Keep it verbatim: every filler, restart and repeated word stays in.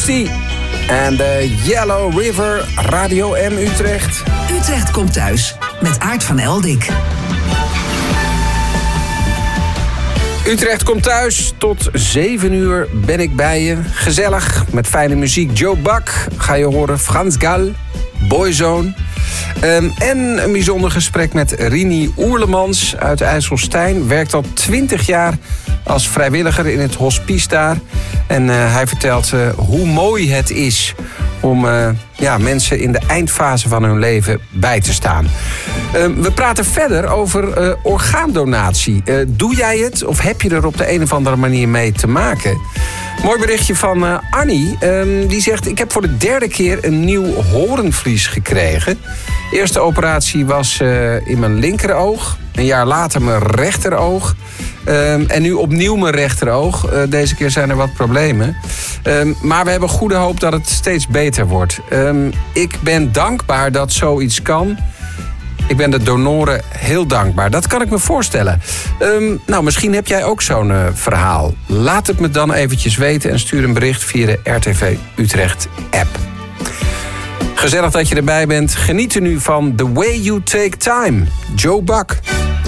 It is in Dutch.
Toasty en de Yellow River Radio M Utrecht. Utrecht komt thuis met Aart van Eldik. Utrecht komt thuis. Tot zeven uur ben ik bij je. Gezellig, met fijne muziek. Joe Buck ga je horen. Frans Gal, Boyzone. Um, en een bijzonder gesprek met Rini Oerlemans uit IJsselstein. Werkt al twintig jaar als vrijwilliger in het hospice daar. En uh, hij vertelt uh, hoe mooi het is om uh, ja, mensen in de eindfase van hun leven bij te staan. Uh, we praten verder over uh, orgaandonatie. Uh, doe jij het of heb je er op de een of andere manier mee te maken? Mooi berichtje van uh, Annie. Um, die zegt, ik heb voor de derde keer een nieuw horenvlies gekregen. De eerste operatie was uh, in mijn linkeroog. Een jaar later mijn rechteroog. Um, en nu opnieuw mijn rechteroog. Uh, deze keer zijn er wat problemen. Um, maar we hebben goede hoop dat het steeds beter wordt. Um, ik ben dankbaar dat zoiets kan. Ik ben de donoren heel dankbaar. Dat kan ik me voorstellen. Um, nou, misschien heb jij ook zo'n uh, verhaal. Laat het me dan eventjes weten en stuur een bericht via de R T V Utrecht app. Gezellig dat je erbij bent. Geniet er nu van The Way You Take Time. Joe Buck.